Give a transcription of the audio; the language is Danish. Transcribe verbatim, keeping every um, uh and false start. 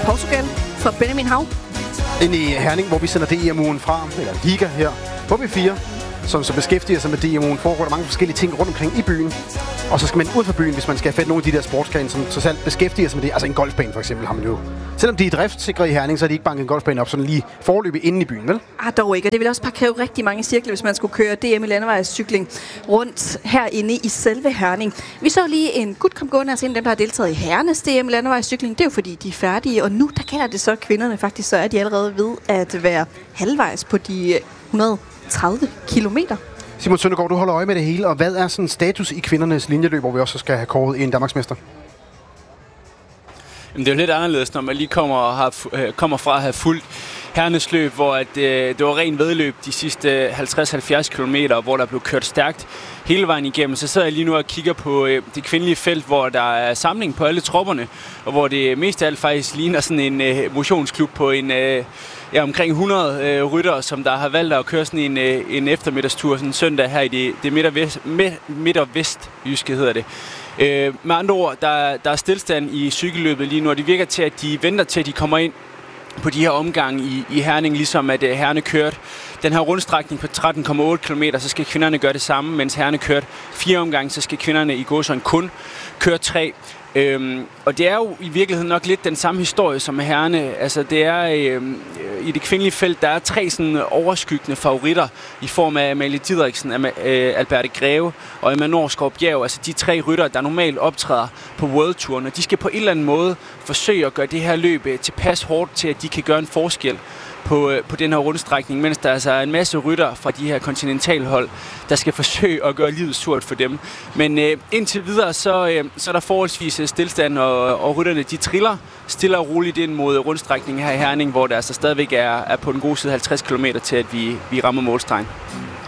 Portugal for Benjamin Hav. Ind i Herning, hvor vi sender D M-ugen fra, eller Liga her på B fire, som så beskæftiger sig med D M-ugen, foregår der mange forskellige ting rundt omkring i byen. Og så skal man ud fra byen, hvis man skal have fat nogle af de der sportsgrene, som så selv beskæftiger sig med det. Altså en golfbane for eksempel har man jo. Selvom de er driftsikre i Herning, så er de ikke banket en golfbane op sådan lige forløbig inde i byen, vel? Ah, dog ikke. Og det vil også bare kræve rigtig mange cirkler, hvis man skulle køre D M i landevejscykling rundt herinde i selve Herning. Vi så lige en gut kom gående, altså en af dem, der har deltaget i herrenes D M i landevejscykling. Det er jo fordi, de er færdige, og nu der gælder det så kvinderne faktisk, så er de allerede ved at være halvvejs på de et hundrede og tredive kilometer. Simon Søndergaard, du holder øje med det hele, og hvad er sådan status i kvindernes linjeløb, hvor vi også skal have kåret en danmarksmester? Jamen, det er jo lidt anderledes, når man lige kommer, og har, kommer fra at have fulgt herrenes løb, hvor at, øh, det var ren vedløb de sidste halvtreds til halvfjerds kilometer, hvor der blev kørt stærkt hele vejen igennem. Så sidder jeg lige nu og kigger på øh, det kvindelige felt, hvor der er samling på alle tropperne, og hvor det mest af alt faktisk ligner sådan en øh, motionsklub på en... Øh, Ja, omkring hundrede øh, ryttere, som der har valgt at køre sådan en, øh, en eftermiddagstur sådan søndag her i det, det midt- og vest, midt- og vestjyske, hedder det. Øh, med andre ord, der, der er stillstand i cykelløbet lige nu, og det virker til, at de venter til, at de kommer ind på de her omgange i, i Herning, ligesom at uh, herrene kørte den her rundstrækning på tretten komma otte kilometer, så skal kvinderne gøre det samme, mens herrene kørte fire omgange, så skal kvinderne i gåsøjne kun køre tre. Øhm, og det er jo i virkeligheden nok lidt den samme historie som med herrene. Altså det er øhm, i det kvindelige felt, der er tre sådan overskyggende favoritter i form af Amalie Didriksen, øh, Alberte Greve og Emma Norsgaard Bjerg. Altså de tre ryttere, der normalt optræder på World Touren, og de skal på en eller anden måde forsøge at gøre det her løb tilpas hårdt til, at de kan gøre en forskel på, på den her rundstrækning, mens der altså er en masse rytter fra de her kontinentalhold, der skal forsøge at gøre livet surt for dem. Men øh, indtil videre, så, øh, så er der forholdsvis stillstand, og, og rytterne de triller stille og roligt ind mod rundstrækningen her i Herning, hvor der altså stadigvæk er, er på den gode side halvtreds kilometer til, at vi, vi rammer målstregen.